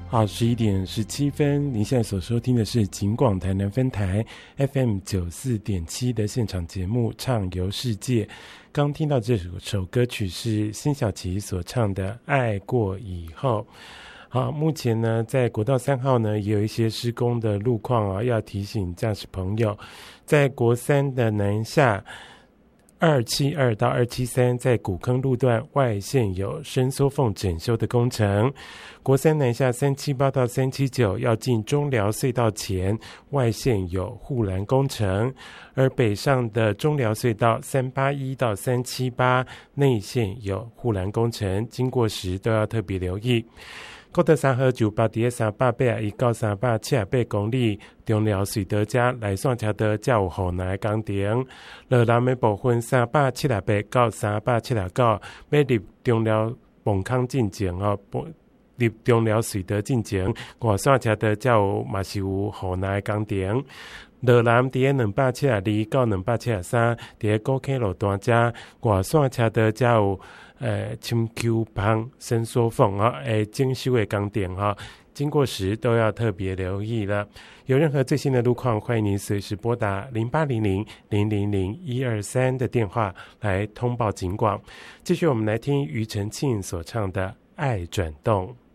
好，11点17分，您现在所收听的是警广台南分台 FM94.7 的现场节目《畅游世界》。刚听到这首歌曲是辛晓琪所唱的《爱过以后》。好，目前呢，在国道3号呢，也有一些施工的路况啊，要提醒驾驶朋友，在国3的南下272到273，在古坑路段外线有伸缩缝整修的工程。国3南下378到379，要进中寮隧道前外线有护栏工程。而北上的中寮隧道381到378内线有护栏工程，经过时都要特别留意。国道3号就把在381到378公里中寮隧道这来线车道才有护栏工程。落南的部分378到379要入中寮崩坑进前入中寮隧道进前，外线车道才有嘛是有护栏工程。落南伫272到273伫高溪路段这外线车道才有深丘旁伸缩缝整修的工程经过时都要特别留意了。有任何最新的路况，欢迎您随时拨打0800-000-123的电话来通报警广。继续我们来听庾澄庆所唱的《爱转动》。